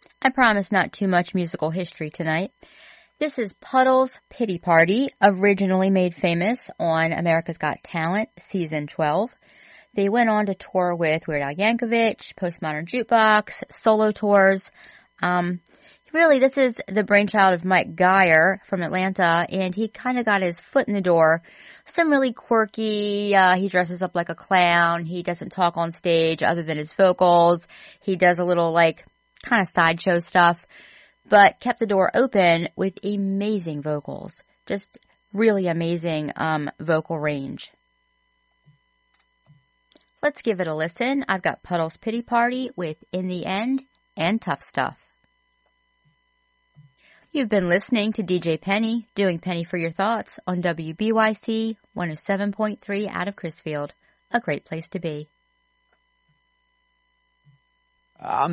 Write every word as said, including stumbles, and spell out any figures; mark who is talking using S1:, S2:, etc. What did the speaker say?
S1: I promise not too much musical history tonight. This is Puddle's Pity Party, originally made famous on America's Got Talent, Season twelve. They went on to tour with Weird Al Yankovic, Postmodern Jukebox, solo tours. Um, really, this is the brainchild of Mike Geyer from Atlanta, and he kind of got his foot in the door. Some really quirky, uh, he dresses up like a clown. He doesn't talk on stage other than his vocals. He does a little, like, kind of sideshow stuff, but kept the door open with amazing vocals. Just really amazing um, vocal range. Let's give it a listen. I've got Puddle's Pity Party with In the End and Tough Stuff. You've been listening to D J Penny, doing Penny for Your Thoughts on W B Y C one oh seven point three out of Crisfield. A great place to be.
S2: I'm